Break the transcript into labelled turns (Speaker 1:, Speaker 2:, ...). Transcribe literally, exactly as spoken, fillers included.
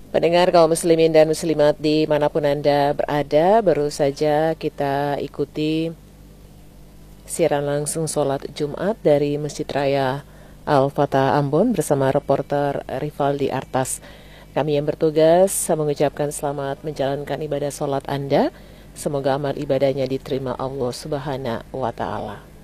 Speaker 1: Pendengar kaum muslimin dan muslimat dimanapun Anda berada, baru saja kita ikuti siaran langsung sholat Jumat dari Masjid Raya Al-Fatah Ambon bersama reporter Rivaldi Artas. Kami yang bertugas mengucapkan selamat menjalankan ibadah sholat Anda. Semoga amal ibadahnya diterima Allah Subhanahu wa Ta'ala.